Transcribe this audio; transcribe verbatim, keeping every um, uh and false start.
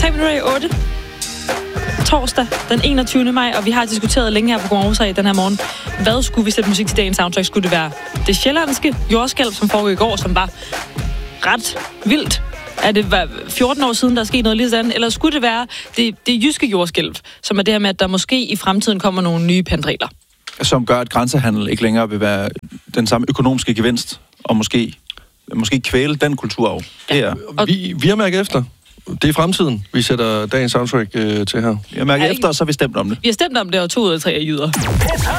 tre minutter i otte. Torsdag den enogtyvende maj, og vi har diskuteret længe her på Godmorgen i den her morgen. Hvad skulle vi sætte musik til dagens soundtrack? Skulle det være det sjællandske jordskælv, som foregik i går, som var ret vildt? Er det fjorten år siden, der er sket noget lige sådan? Eller skulle det være det, det jyske jordskælv, som er det her med, at der måske i fremtiden kommer nogle nye pandregler? Som gør, at grænsehandel ikke længere vil være den samme økonomiske gevinst, og måske, måske kvæle den kulturarv. Det er. Og vi, vi har mærket efter. Det er fremtiden, vi sætter dagens soundtrack øh, til her. Vi har mærket efter, og så har vi stemt om det. Vi har stemt om det, og to ud af tre er jyder.